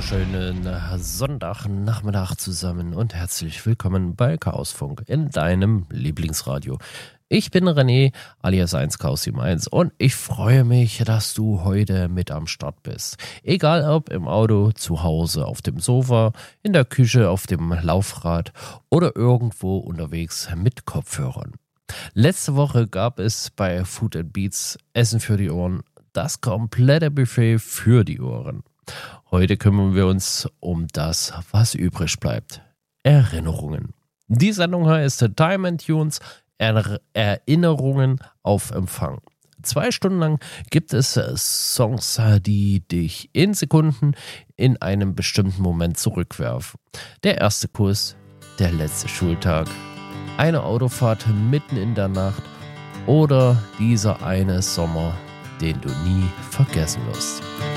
wunderschönen Sonntagnachmittag zusammen und herzlich willkommen bei Chaosfunk in deinem Lieblingsradio. Ich bin René alias 1 Chaos 71 und ich freue mich, dass du heute mit am Start bist. Egal ob im Auto, zu Hause, auf dem Sofa, in der Küche, auf dem Laufrad oder irgendwo unterwegs mit Kopfhörern. Letzte Woche gab es bei Food & Beats Essen für die Ohren, das komplette Buffet für die Ohren. Heute kümmern wir uns um das, was übrig bleibt. Erinnerungen. Die Sendung heißt Time & Tunes, Erinnerungen auf Empfang. 2 Stunden lang gibt es Songs, die dich in Sekunden in einem bestimmten Moment zurückwerfen. Der erste Kuss, der letzte Schultag, eine Autofahrt mitten in der Nacht oder dieser eine Sommer, den du nie vergessen wirst.